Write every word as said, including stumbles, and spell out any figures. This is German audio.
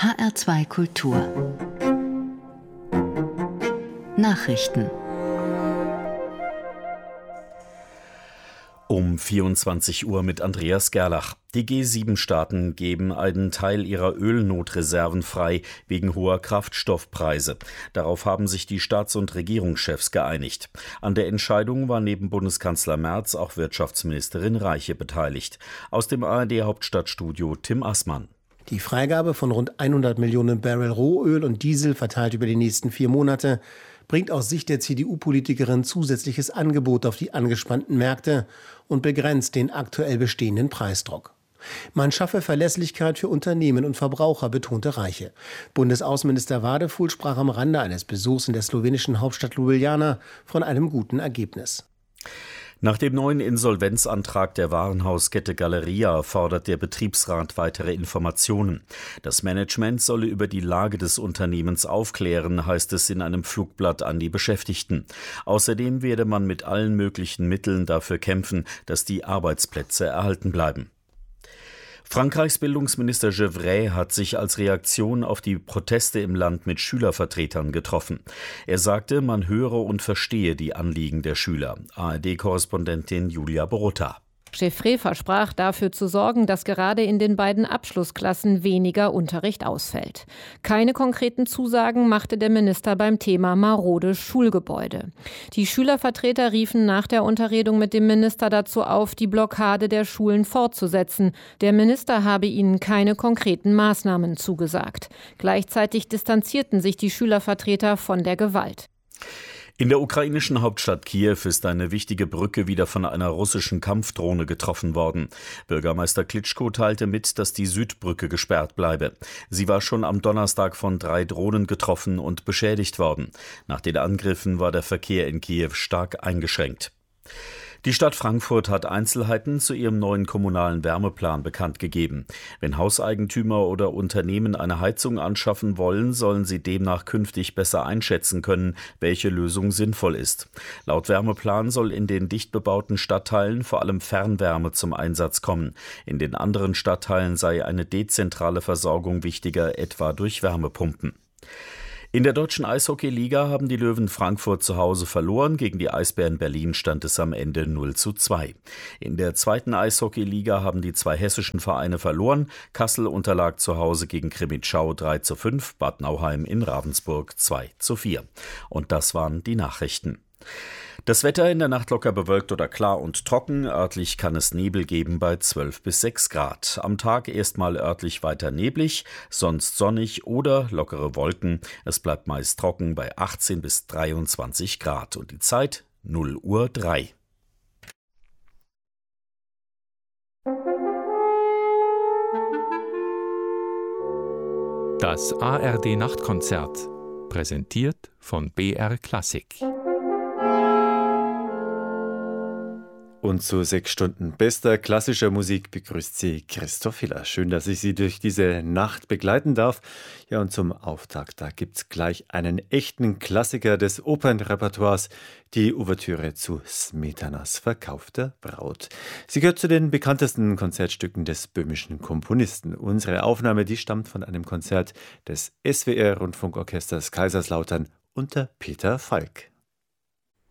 H R zwei Kultur Nachrichten. Um vierundzwanzig Uhr mit Andreas Gerlach. Die G sieben Staaten geben einen Teil ihrer Ölnotreserven frei wegen hoher Kraftstoffpreise. Darauf haben sich die Staats- und Regierungschefs geeinigt. An der Entscheidung war neben Bundeskanzler Merz auch Wirtschaftsministerin Reiche beteiligt. Aus dem A R D-Hauptstadtstudio Tim Assmann. Die Freigabe von rund hundert Millionen Barrel Rohöl und Diesel verteilt über die nächsten vier Monate bringt aus Sicht der C D U-Politikerin zusätzliches Angebot auf die angespannten Märkte und begrenzt den aktuell bestehenden Preisdruck. Man schaffe Verlässlichkeit für Unternehmen und Verbraucher, betonte Reiche. Bundesaußenminister Wadefuhl sprach am Rande eines Besuchs in der slowenischen Hauptstadt Ljubljana von einem guten Ergebnis. Nach dem neuen Insolvenzantrag der Warenhauskette Galeria fordert der Betriebsrat weitere Informationen. Das Management solle über die Lage des Unternehmens aufklären, heißt es in einem Flugblatt an die Beschäftigten. Außerdem werde man mit allen möglichen Mitteln dafür kämpfen, dass die Arbeitsplätze erhalten bleiben. Frankreichs Bildungsminister Gevrey hat sich als Reaktion auf die Proteste im Land mit Schülervertretern getroffen. Er sagte, man höre und verstehe die Anliegen der Schüler. A R D-Korrespondentin Julia Borutta. Gevrey versprach, dafür zu sorgen, dass gerade in den beiden Abschlussklassen weniger Unterricht ausfällt. Keine konkreten Zusagen machte der Minister beim Thema marode Schulgebäude. Die Schülervertreter riefen nach der Unterredung mit dem Minister dazu auf, die Blockade der Schulen fortzusetzen. Der Minister habe ihnen keine konkreten Maßnahmen zugesagt. Gleichzeitig distanzierten sich die Schülervertreter von der Gewalt. In der ukrainischen Hauptstadt Kiew ist eine wichtige Brücke wieder von einer russischen Kampfdrohne getroffen worden. Bürgermeister Klitschko teilte mit, dass die Südbrücke gesperrt bleibe. Sie war schon am Donnerstag von drei Drohnen getroffen und beschädigt worden. Nach den Angriffen war der Verkehr in Kiew stark eingeschränkt. Die Stadt Frankfurt hat Einzelheiten zu ihrem neuen kommunalen Wärmeplan bekannt gegeben. Wenn Hauseigentümer oder Unternehmen eine Heizung anschaffen wollen, sollen sie demnach künftig besser einschätzen können, welche Lösung sinnvoll ist. Laut Wärmeplan soll in den dicht bebauten Stadtteilen vor allem Fernwärme zum Einsatz kommen. In den anderen Stadtteilen sei eine dezentrale Versorgung wichtiger, etwa durch Wärmepumpen. In der deutschen Eishockey-Liga haben die Löwen Frankfurt zu Hause verloren. Gegen die Eisbären Berlin stand es am Ende null zu zwei. In der zweiten Eishockey-Liga haben die zwei hessischen Vereine verloren. Kassel unterlag zu Hause gegen Crimmitschau drei zu fünf, Bad Nauheim in Ravensburg zwei zu vier. Und das waren die Nachrichten. Das Wetter in der Nacht locker bewölkt oder klar und trocken. Örtlich kann es Nebel geben bei zwölf bis sechs Grad. Am Tag erstmal örtlich weiter neblig, sonst sonnig oder lockere Wolken. Es bleibt meist trocken bei achtzehn bis dreiundzwanzig Grad. Und die Zeit null Uhr drei. Das A R D-Nachtkonzert, präsentiert von B R Klassik. Und zu sechs Stunden bester klassischer Musik begrüßt Sie Christoph Hiller. Schön, dass ich Sie durch diese Nacht begleiten darf. Ja, und zum Auftakt, da gibt's gleich einen echten Klassiker des Opernrepertoires, die Ouvertüre zu Smetanas Verkaufter Braut. Sie gehört zu den bekanntesten Konzertstücken des böhmischen Komponisten. Unsere Aufnahme, die stammt von einem Konzert des S W R-Rundfunkorchesters Kaiserslautern unter Peter Falk.